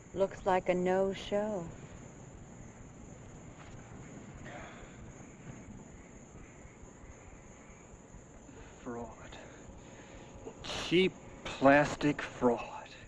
Looks like a no-show. Fraud. Cheap plastic fraud.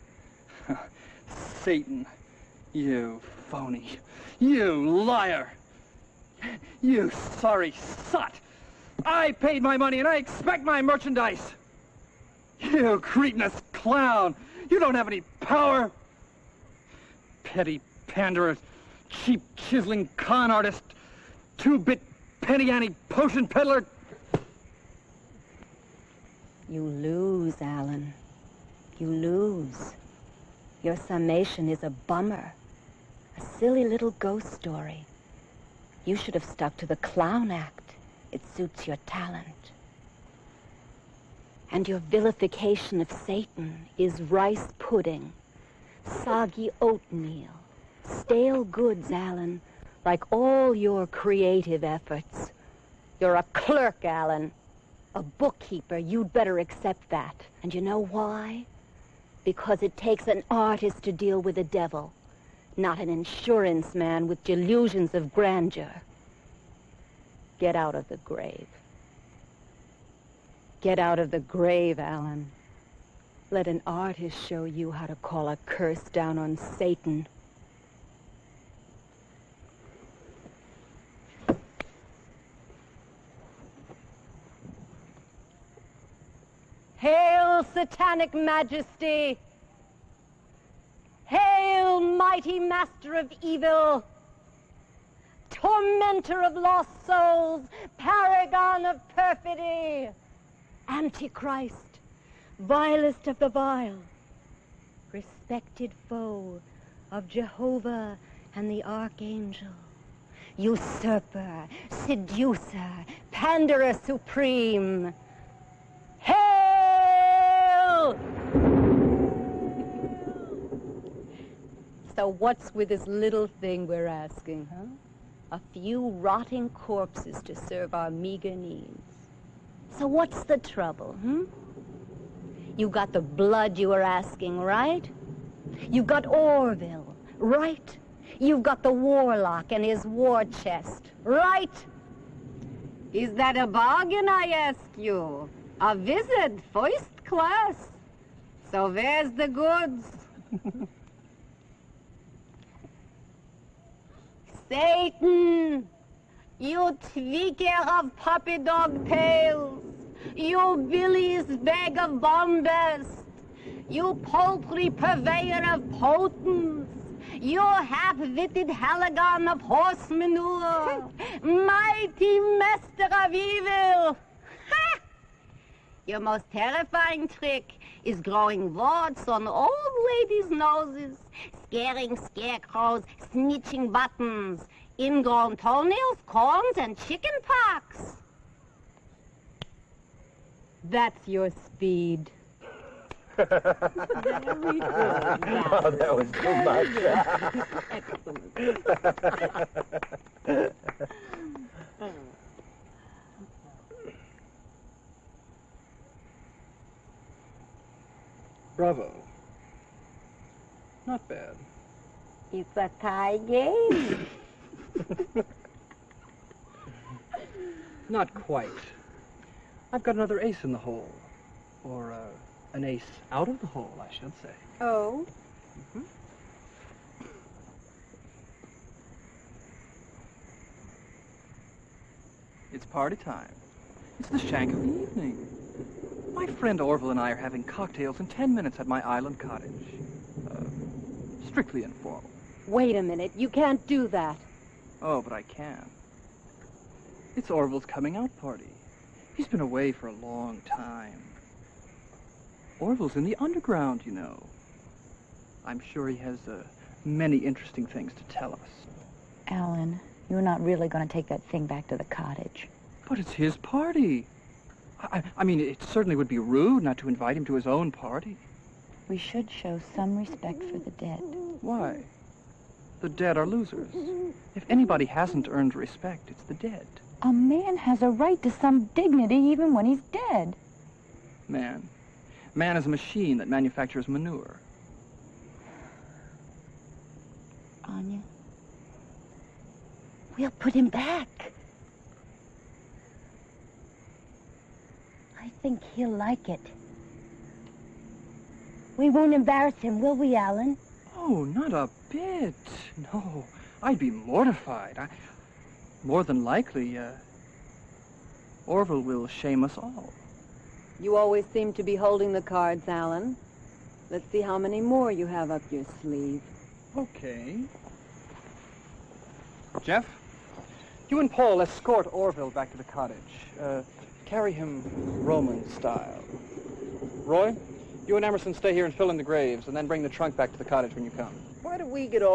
Satan, you phony, you liar, you sorry sot. I paid my money and I expect my merchandise. You cretinous clown, you don't have any power. Petty panderer, cheap chiseling con artist, two-bit penny ante potion peddler. You lose, Alan. You lose. Your summation is a bummer. A silly little ghost story. You should have stuck to the clown act. It suits your talent. And your vilification of Satan is rice pudding, soggy oatmeal, stale goods, Alan, like all your creative efforts. You're a clerk, Alan. A bookkeeper. You'd better accept that. And you know why? Because it takes an artist to deal with the devil, not an insurance man with delusions of grandeur. Get out of the grave. Get out of the grave, Alan. Let an artist show you how to call a curse down on Satan. Hail, satanic majesty! Hail, mighty master of evil! Tormentor of lost souls! Paragon of perfidy! Antichrist! Vilest of the vile! Respected foe of Jehovah and the Archangel! Usurper, seducer, panderer supreme! Hail! So what's with this little thing we're asking, huh? A few rotting corpses to serve our meager needs. So what's the trouble, You got the blood you were asking, right? You got Orville, right? You've got the warlock and his war chest, right? Is that a bargain, I ask you? A visit, first class. So where's the goods? Satan, you tweaker of puppy dog tails, you Billy's bag of bombast, you poultry purveyor of potence, you half-witted halagon of horse manure, mighty master of evil. Ha! Your most terrifying trick is growing warts on old ladies' noses, scaring scarecrows, snitching buttons, ingrown toenails, corns, and chicken pox. That's your speed. Very good. Yeah. Oh, that was too much. Excellent. Bravo. Not bad. It's a tie game. Not quite. I've got another ace in the hole. Or, an ace out of the hole, I should say. Oh? Mm-hmm. It's party time. It's the shank of the evening. My friend Orville and I are having cocktails in 10 minutes at my island cottage. Strictly informal. Wait a minute. You can't do that. Oh, but I can. It's Orville's coming out party. He's been away for a long time. Orville's in the underground, you know. I'm sure he has many interesting things to tell us. Alan, you're not really going to take that thing back to the cottage. But it's his party. I mean, it certainly would be rude not to invite him to his own party. We should show some respect for the dead. Why? The dead are losers. If anybody hasn't earned respect, it's the dead. A man has a right to some dignity even when he's dead. Man is a machine that manufactures manure. Anya. We'll put him back. I think he'll like it. We won't embarrass him, will we, Alan? Oh, not a bit. No, I'd be mortified. More than likely, Orville will shame us all. You always seem to be holding the cards, Alan. Let's see how many more you have up your sleeve. Okay. Jeff, you and Paul escort Orville back to the cottage. Carry him Roman style. Roy, you and Emerson stay here and fill in the graves, and then bring the trunk back to the cottage when you come. Why do we get